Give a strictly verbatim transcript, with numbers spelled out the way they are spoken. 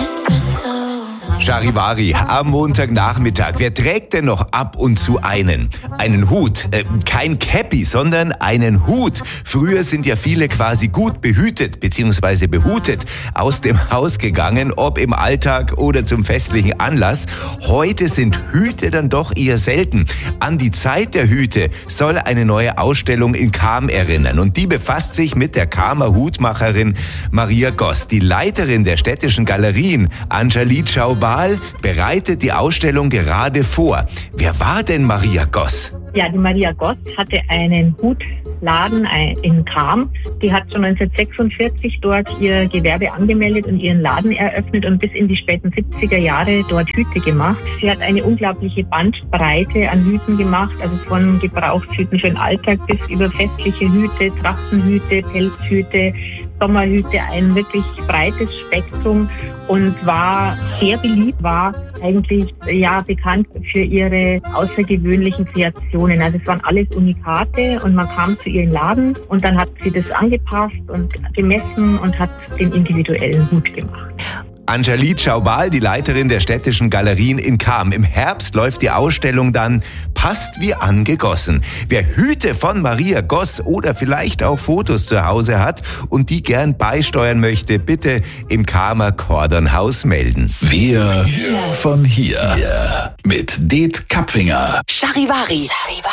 Charivari am Montagnachmittag. Wer trägt denn noch ab und zu einen? Einen Hut. Äh, kein Käppi, sondern einen Hut. Früher sind ja viele quasi gut behütet bzw. behutet aus dem Haus gegangen, ob im Alltag oder zum festlichen Anlass. Heute sind Hüte dann doch eher selten. An die Zeit der Hüte soll eine neue Ausstellung in Cham erinnern. Und die befasst sich mit der Chamer Hutmacherin Maria Goss. Die Leiterin der städtischen Galerien, Anjali Chaubal, bereitet die Ausstellung gerade vor. Wer war denn Maria Goss? Ja, die Maria Goss hatte einen Hutladen in Cham. Die hat schon neunzehnhundertsechsundvierzig dort ihr Gewerbe angemeldet und ihren Laden eröffnet und bis in die späten siebziger Jahre dort Hüte gemacht. Sie hat eine unglaubliche Bandbreite an Hüten gemacht, also von Gebrauchshüten für den Alltag bis über festliche Hüte, Trachtenhüte, Pelzhüte, Sommerhüte, ein wirklich breites Spektrum und war sehr beliebt, war eigentlich ja bekannt für ihre außergewöhnlichen Kreationen. Also es waren alles Unikate und man kam zu ihrem Laden und dann hat sie das angepasst und gemessen und hat den individuellen Hut gemacht. Anjali Chaubal, die Leiterin der städtischen Galerien in Cham. Im Herbst läuft die Ausstellung dann Passt wie angegossen. Wer Hüte von Maria Goss oder vielleicht auch Fotos zu Hause hat und die gern beisteuern möchte, bitte im Chamer Kordonhaus melden. Wir von hier. Mit Det Kapfinger. Charivari.